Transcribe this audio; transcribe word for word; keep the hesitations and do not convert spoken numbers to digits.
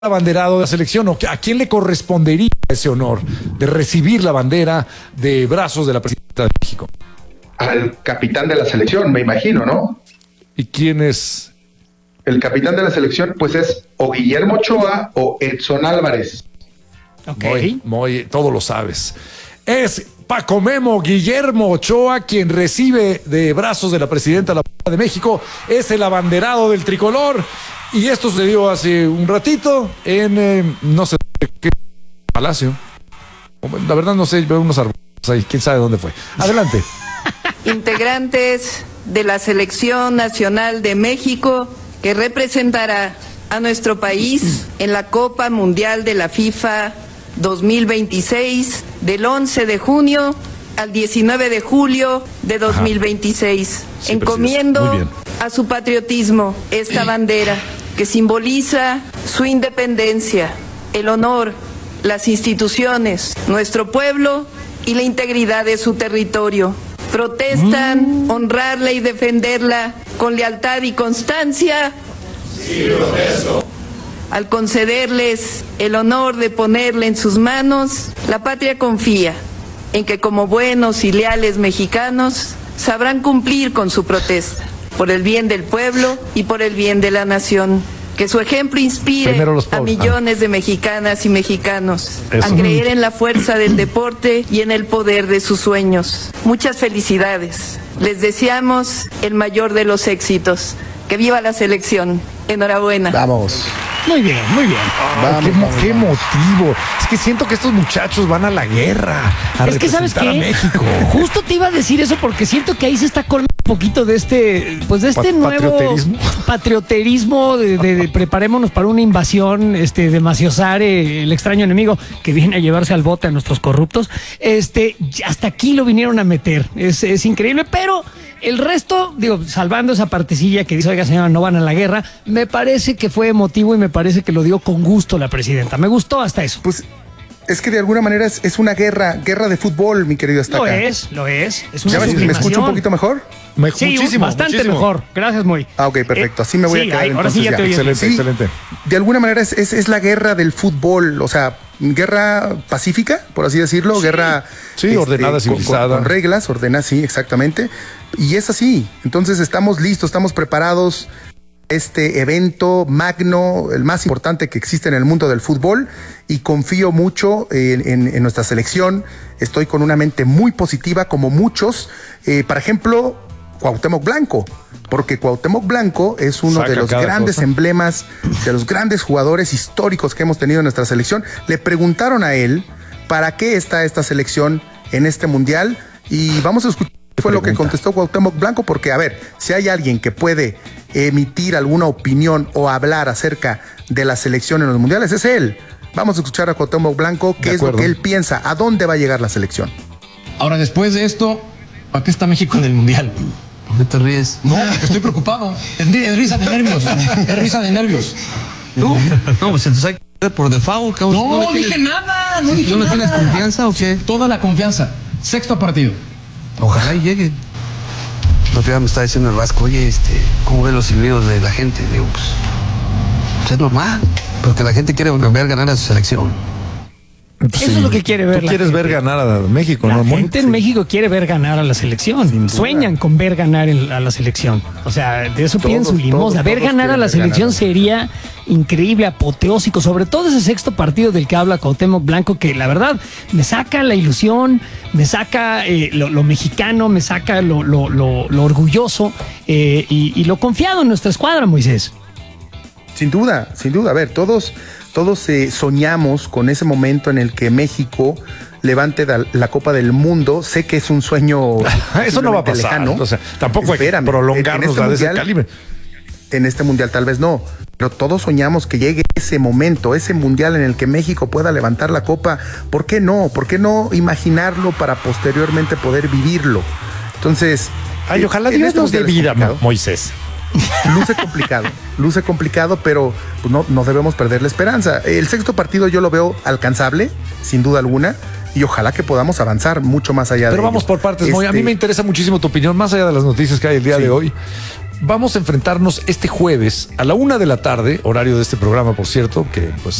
abanderado de la selección, o a quién le correspondería ese honor de recibir la bandera de brazos de la presidenta de México? Al capitán de la selección, me imagino, ¿no? ¿Y quién es? El capitán de la selección, pues es o Guillermo Ochoa o Edson Álvarez. Ok. Muy, muy, todo lo sabes. Es Paco Memo Guillermo Ochoa quien recibe de brazos de la presidenta de la de México. Es el abanderado del tricolor. Y esto sucedió hace un ratito en, eh, no sé qué palacio. La verdad no sé, veo unos árboles ahí, quién sabe dónde fue. Adelante. Integrantes de la Selección Nacional de México que representará a nuestro país en la Copa Mundial de la FIFA dos mil veintiséis del once de junio al diecinueve de julio de dos mil veintiséis. Sí, encomiendo a su patriotismo esta bandera que simboliza su independencia, el honor, las instituciones, nuestro pueblo y la integridad de su territorio. Protestan mm. honrarla y defenderla con lealtad y constancia. Sí, protesto. Al concederles el honor de ponerla en sus manos, la patria confía en que como buenos y leales mexicanos sabrán cumplir con su protesta, por el bien del pueblo y por el bien de la nación. Que su ejemplo inspire a millones de mexicanas y mexicanos Eso. a creer en la fuerza del deporte y en el poder de sus sueños. Muchas felicidades. Les deseamos el mayor de los éxitos. Que viva la selección. Enhorabuena. Vamos. Muy bien, muy bien. Oh, vamos, qué, vamos, qué vamos. motivo. Es que siento que estos muchachos van a la guerra a es que sabes qué, a México. Justo te iba a decir eso porque siento que ahí se está colmando un poquito de este, pues de este nuevo patrioterismo, patrioterismo de, de, de preparémonos para una invasión, este, de Maciosare, el extraño enemigo que viene a llevarse al bote a nuestros corruptos. Este, hasta aquí lo vinieron a meter. Es, es increíble, pero el resto, digo, salvando esa partecilla que dice, oiga señora, no van a la guerra, me parece que fue emotivo y me parece que lo dio con gusto la presidenta. Me gustó hasta eso. Pues es que de alguna manera es, es una guerra, guerra de fútbol, mi querido Estaca. Lo es, lo es. es una ¿Ya me, me escucho un poquito mejor? Me, sí, muchísimo, bastante muchísimo. mejor. Gracias, muy. Ah, ok, perfecto. Así me voy sí, a quedar. Ahí, ahora entonces sí ya, ya. te oí. Excelente, sí, excelente. De alguna manera es, es, es la guerra del fútbol, o sea, guerra pacífica, por así decirlo, sí. guerra sí, este, ordenada, civilizada. Con, con reglas, ordenada, sí, exactamente. Y es así. Entonces estamos listos, estamos preparados. Este evento magno, el más importante que existe en el mundo del fútbol, y confío mucho en, en, en nuestra selección. Estoy con una mente muy positiva, como muchos. Eh, por ejemplo, Cuauhtémoc Blanco, porque Cuauhtémoc Blanco es uno Saca de los grandes cosa. emblemas, de los grandes jugadores históricos que hemos tenido en nuestra selección. Le preguntaron a él para qué está esta selección en este mundial, y vamos a escuchar qué fue lo que contestó Cuauhtémoc Blanco, porque a ver, si hay alguien que puede emitir alguna opinión o hablar acerca de la selección en los mundiales, es él. Vamos a escuchar a Cuauhtémoc Blanco, qué es lo que él piensa, a dónde va a llegar la selección. Ahora, después de esto, ¿a qué está México en el mundial? ¿Por qué te ríes? No, estoy preocupado. Es, es risa de nervios. Es risa de nervios. ¿Tú? No, pues entonces hay que ir por default. No, no, no dije nada. No dije ¿No nada. le tienes confianza o qué? Toda la confianza. Sexto partido. Ojalá y llegue. No, ya me está diciendo el Vasco, oye, este, ¿cómo ven los silbidos de la gente? Digo, pues, pues es normal, porque la gente quiere ver ganar a su selección. Eso sí. es lo que quiere ver. Tú quieres gente. ver ganar a México, la ¿no? La gente sí. en México quiere ver ganar a la selección. Sueñan con ver ganar el, a la selección. O sea, de eso piden su limosna. Ver ganar a la selección ganar. sería increíble, apoteósico. Sobre todo ese sexto partido del que habla Cuauhtémoc Blanco, que la verdad me saca la ilusión, me saca eh, lo, lo mexicano, me saca lo, lo, lo, lo orgulloso eh, y, y lo confiado en nuestra escuadra, Moisés. Sin duda, sin duda. A ver, todos... Todos eh, soñamos con ese momento en el que México levante da, la Copa del Mundo. Sé que es un sueño. Eso no va a pasar. Lejano. O sea, tampoco Espérame, hay que prolongarnos este de ese calibre. En este mundial tal vez no, pero todos soñamos que llegue ese momento, ese mundial en el que México pueda levantar la copa. ¿Por qué no? ¿Por qué no imaginarlo para posteriormente poder vivirlo? Entonces, ay, ojalá Dios este nos dé vida, Moisés. Luce complicado, luce complicado, pero pues no, no debemos perder la esperanza. El sexto partido yo lo veo alcanzable, sin duda alguna, y ojalá que podamos avanzar mucho más allá pero de Pero vamos ello. por partes, este... Moy. A mí me interesa muchísimo tu opinión, más allá de las noticias que hay el día sí. de hoy. vamos a enfrentarnos este jueves a la una de la tarde, horario de este programa, por cierto, que pues